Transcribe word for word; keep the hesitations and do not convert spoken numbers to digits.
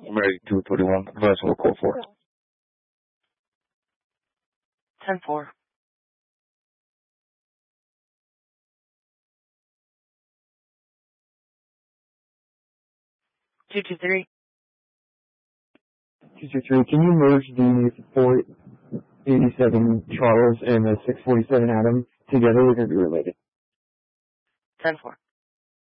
American two thirty-one, advance on call four. ten four. two two three. two two three, can you merge the four eighty-seven Charles and the six forty-seven Adam together? They're going to be related. ten four.